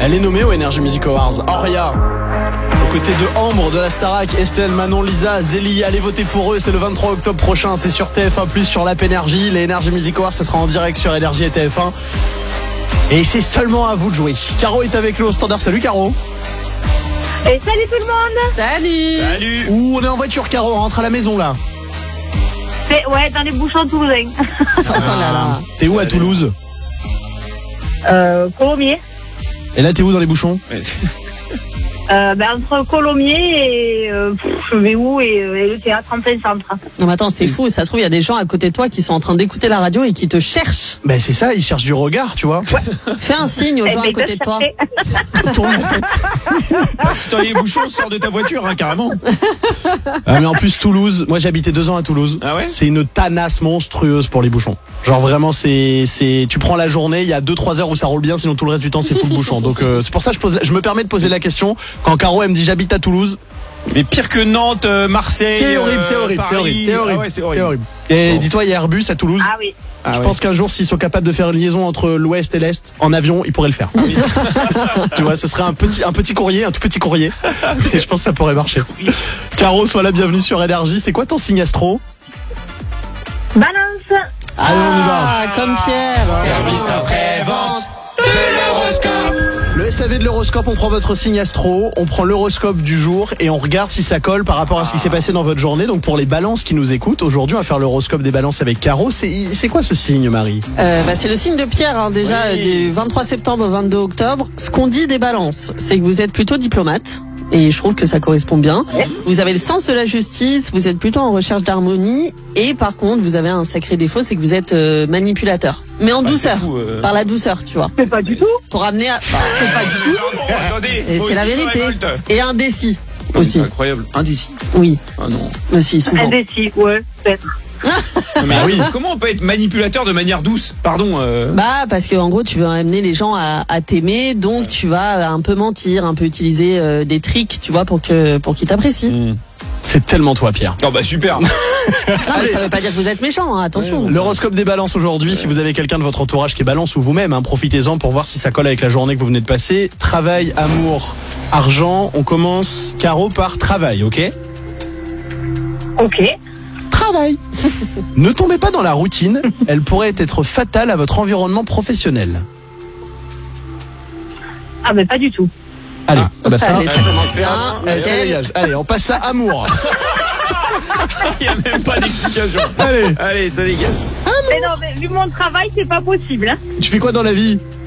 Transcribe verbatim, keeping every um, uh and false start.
Elle est nommée aux Energy Music Awards. Auria, aux côtés de Ambre, de la Starac, Estelle, Manon, Lisa, Zélie. Allez voter pour eux, c'est le vingt-trois octobre prochain. C'est sur T F un plus, sur l'App Energy. Les Energy Music Awards, ça sera en direct sur Energy et T F un. Et c'est seulement à vous de jouer. Caro est avec nous au standard. Salut Caro. Et salut tout le monde. Salut. Salut. Ouh, on est en voiture Caro, on rentre à la maison là. C'est, ouais, dans les bouchons toulousains. Oh là là. T'es où à Toulouse? Euh, Colomiers. Et là t'es où dans les bouchons? Euh, ben, entre Colomiers et, euh, pff, je vais où et, et le théâtre en plein centre. Non mais attends, c'est fou, ça se trouve il y a des gens à côté de toi qui sont en train d'écouter la radio et qui te cherchent. Ben c'est ça, ils cherchent du regard, tu vois. Fais un signe aux Eh gens ben, à côté de toi. Tourne la tête. Si t'as les bouchons, sors de ta voiture, hein, carrément. Ah mais en plus Toulouse, moi j'ai habité deux ans à Toulouse. Ah ouais? C'est une tanasse monstrueuse pour les bouchons. Genre vraiment c'est c'est tu prends la journée, il y a deux trois heures où ça roule bien, sinon tout le reste du temps c'est full bouchon. Donc euh, c'est pour ça que je pose je me permets de poser la question quand Caro elle me dit j'habite à Toulouse. Mais pire que Nantes, euh, Marseille. C'est horrible, c'est euh, horrible, c'est Paris. horrible, c'est horrible, Ah ouais, c'est c'est horrible. horrible. Et Bon. dis-toi, il y a Airbus à Toulouse. Ah oui. Ah je ouais. pense qu'un jour, s'ils sont capables de faire une liaison entre l'Ouest et l'Est en avion, ils pourraient le faire. Tu vois, ce serait un petit, un petit courrier, un tout petit courrier. Et je pense que ça pourrait marcher. Caro, sois la bienvenue sur Énergie. C'est quoi ton signe astro? Balance. Allez, on y va. Ah, comme Pierre. Service après-vente de l'horoscope. Le S A V de l'horoscope, on prend votre signe astro, on prend l'horoscope du jour et on regarde si ça colle par rapport à ce qui s'est passé dans votre journée. Donc pour les balances qui nous écoutent, aujourd'hui on va faire l'horoscope des balances avec Caro. C'est, c'est quoi ce signe, Marie? Euh, bah, c'est le signe de Pierre, hein, déjà, Oui. du vingt-trois septembre au vingt-deux octobre. Ce qu'on dit des balances, c'est que vous êtes plutôt diplomate. Et je trouve que ça correspond bien. Vous avez le sens de la justice, vous êtes plutôt en recherche d'harmonie. Et par contre, vous avez un sacré défaut, c'est que vous êtes euh, manipulateur. Mais en Bah, douceur, c'est fou, euh. par la douceur, tu vois. Mais pas du tout. Pour amener à... Bah, c'est pas du tout. Pardon, attendez. Et moi c'est la aussi, je me vérité. révolte. Et indécis Ah, mais aussi. C'est incroyable. Indécis. Oui, Ah non. aussi, souvent. Indécis, ouais, peut-être. Non, mais oui. Comment on peut être manipulateur de manière douce? Pardon. Euh... Bah parce que en gros tu veux amener les gens à, à t'aimer, donc tu vas un peu mentir, un peu utiliser euh, des tricks, tu vois, pour que pour qu'ils t'apprécient. hmm. C'est tellement toi, Pierre. Oh bah super. Non mais ça veut pas dire que vous êtes méchant, hein, attention. L'horoscope des balances aujourd'hui, si vous avez quelqu'un de votre entourage qui est balance ou vous-même, hein, profitez-en pour voir si ça colle avec la journée que vous venez de passer. Travail, amour, argent, on commence, Caro, par travail, ok? Ok. Travail. Ne tombez pas dans la routine, elle pourrait être fatale à votre environnement professionnel. Ah, mais pas du tout. Allez, ah bah ça, Allez, ça commence bien. allez, ça Nickel. dégage. Allez, on passe à amour. Il n'y a même pas d'explication. Allez, Allez, ça dégage. Mais non, mais vu mon travail, c'est pas possible. Hein. tu fais quoi dans la vie?